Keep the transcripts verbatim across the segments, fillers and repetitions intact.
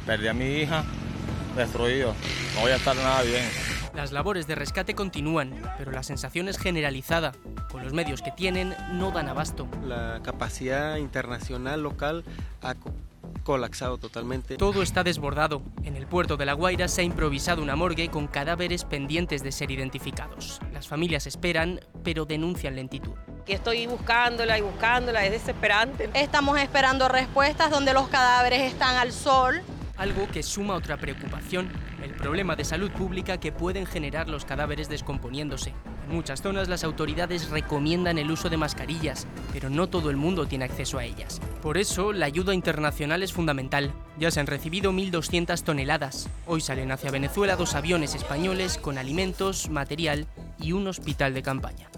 Perdí a mi hija, destruido, no voy a estar nada bien. Las labores de rescate continúan, pero la sensación es generalizada. Con los medios que tienen, no dan abasto. La capacidad internacional local ha colapsado totalmente. Todo está desbordado. En el puerto de La Guaira se ha improvisado una morgue con cadáveres pendientes de ser identificados. Las familias esperan, pero denuncian lentitud. Que estoy buscándola y buscándola, es desesperante. Estamos esperando respuestas donde los cadáveres están al sol. Algo que suma otra preocupación, el problema de salud pública que pueden generar los cadáveres descomponiéndose. En muchas zonas las autoridades recomiendan el uso de mascarillas, pero no todo el mundo tiene acceso a ellas. Por eso, la ayuda internacional es fundamental. Ya se han recibido mil doscientas toneladas. Hoy salen hacia Venezuela dos aviones españoles con alimentos, material y un hospital de campaña.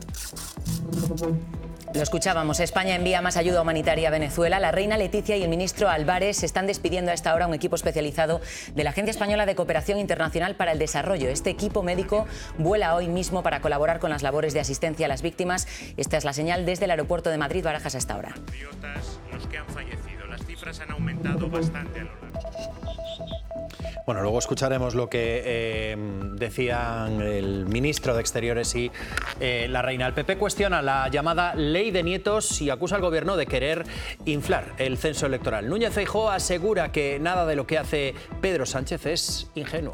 Lo escuchábamos, España envía más ayuda humanitaria a Venezuela. La reina Leticia y el ministro Álvarez se están despidiendo a esta hora un equipo especializado de la Agencia Española de Cooperación Internacional para el Desarrollo. Este equipo médico vuela hoy mismo para colaborar con las labores de asistencia a las víctimas. Esta es la señal desde el aeropuerto de Madrid-Barajas a esta hora. Los que han fallecido, las cifras han aumentado bastante a lo largo. Bueno, luego escucharemos lo que eh, decían el ministro de Exteriores y eh, la reina. El P P cuestiona la llamada ley de nietos y acusa al gobierno de querer inflar el censo electoral. Núñez Feijóo asegura que nada de lo que hace Pedro Sánchez es ingenuo.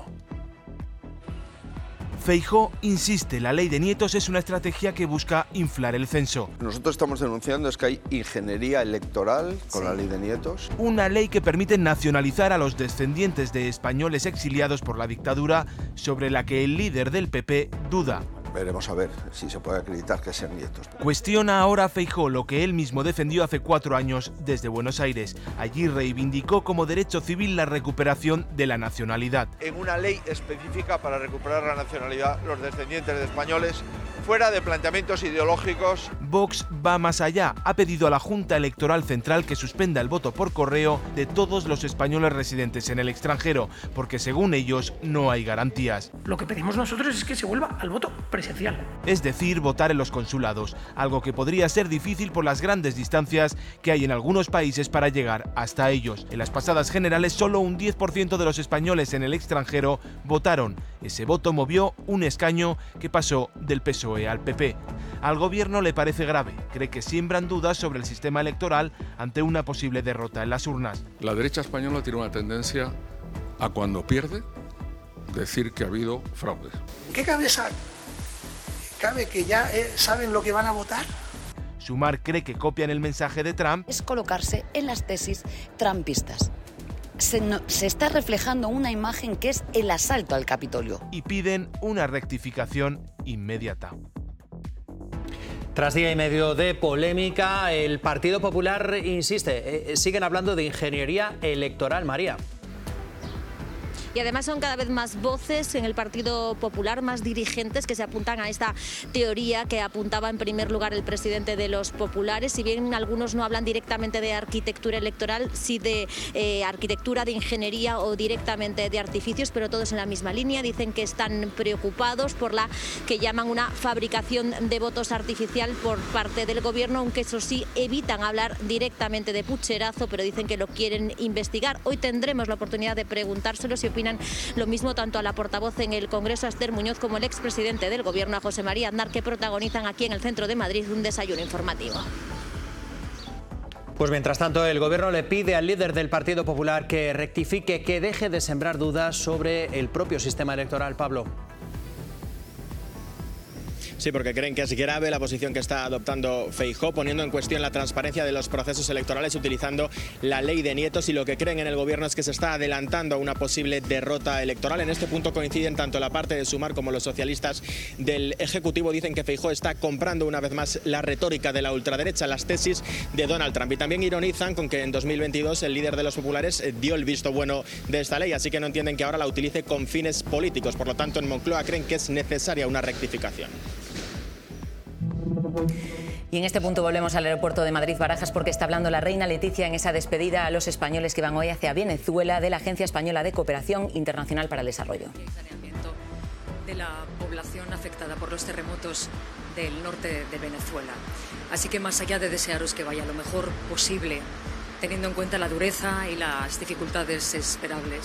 Feijóo insiste, la ley de nietos es una estrategia que busca inflar el censo. Nosotros estamos denunciando es que hay ingeniería electoral con sí. la ley de nietos. Una ley que permite nacionalizar a los descendientes de españoles exiliados por la dictadura, sobre la que el líder del P P duda. Veremos a ver si se puede acreditar que sean nietos. Cuestiona ahora Feijóo lo que él mismo defendió hace cuatro años desde Buenos Aires. Allí reivindicó como derecho civil la recuperación de la nacionalidad. En una ley específica para recuperar la nacionalidad los descendientes de españoles, fuera de planteamientos ideológicos. Vox va más allá. Ha pedido a la Junta Electoral Central que suspenda el voto por correo de todos los españoles residentes en el extranjero, porque según ellos no hay garantías. Lo que pedimos nosotros es que se vuelva al voto presencial. Es decir, votar en los consulados, algo que podría ser difícil por las grandes distancias que hay en algunos países para llegar hasta ellos. En las pasadas generales, solo un diez por ciento de los españoles en el extranjero votaron. Ese voto movió un escaño que pasó del P S O E al P P. Al gobierno le parece grave, cree que siembran dudas sobre el sistema electoral ante una posible derrota en las urnas. La derecha española tiene una tendencia a, cuando pierde, decir que ha habido fraude. ¿Qué cabeza cabe que ya eh, saben lo que van a votar? Sumar cree que copian el mensaje de Trump. Es colocarse en las tesis trumpistas. Se, no, se está reflejando una imagen que es el asalto al Capitolio. Y piden una rectificación inmediata. Tras día y medio de polémica, el Partido Popular insiste, eh, siguen hablando de ingeniería electoral, María. Y además son cada vez más voces en el Partido Popular, más dirigentes que se apuntan a esta teoría que apuntaba en primer lugar el presidente de los populares. Si bien algunos no hablan directamente de arquitectura electoral, sí de eh, arquitectura, de ingeniería o directamente de artificios, pero todos en la misma línea. Dicen que están preocupados por la que llaman una fabricación de votos artificial por parte del gobierno, aunque eso sí evitan hablar directamente de pucherazo, pero dicen que lo quieren investigar. Hoy tendremos la oportunidad de preguntárselo si opinan lo mismo tanto a la portavoz en el Congreso, a Esther Muñoz, como el expresidente del Gobierno, a José María Aznar, que protagonizan aquí en el centro de Madrid un desayuno informativo. Pues mientras tanto, el Gobierno le pide al líder del Partido Popular que rectifique, que deje de sembrar dudas sobre el propio sistema electoral. Pablo. Sí, porque creen que es grave la posición que está adoptando Feijóo, poniendo en cuestión la transparencia de los procesos electorales utilizando la ley de nietos, y lo que creen en el gobierno es que se está adelantando a una posible derrota electoral. En este punto coinciden tanto la parte de Sumar como los socialistas del Ejecutivo. Dicen que Feijóo está comprando una vez más la retórica de la ultraderecha, las tesis de Donald Trump, y también ironizan con que en dos mil veintidós el líder de los populares dio el visto bueno de esta ley, así que no entienden que ahora la utilice con fines políticos. Por lo tanto, en Moncloa creen que es necesaria una rectificación. Y en este punto volvemos al aeropuerto de Madrid-Barajas, porque está hablando la reina Leticia en esa despedida a los españoles que van hoy hacia Venezuela de la Agencia Española de Cooperación Internacional para el Desarrollo. Saneamiento de la población afectada por los terremotos del norte de Venezuela. Así que más allá de desearos que vaya lo mejor posible, teniendo en cuenta la dureza y las dificultades esperables,